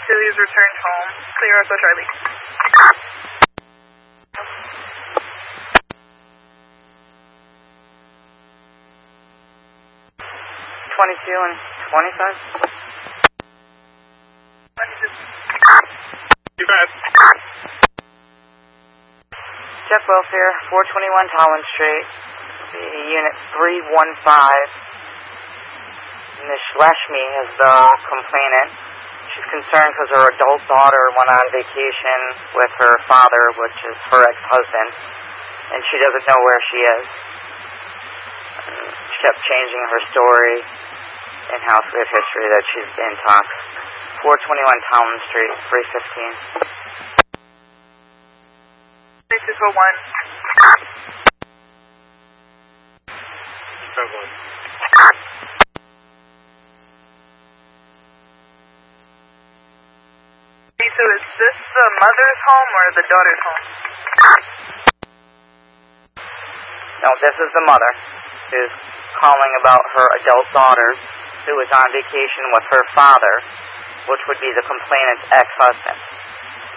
Achilles returned home. Clear Echo Charlie. 22 and 25? 22. Too bad. Jeff Welfare, 421 Collins Street, Unit 315. Ms. Lashmi is the complainant. She's concerned because her adult daughter went on vacation with her father, which is her ex-husband, and she doesn't know where she is. She kept changing her story in House Live History that she's in talks. 421 Collins Street, 315. 3601. So is this the mother's home or the daughter's home? No, this is the mother who's calling about her adult daughter who was on vacation with her father, which would be the complainant's ex-husband.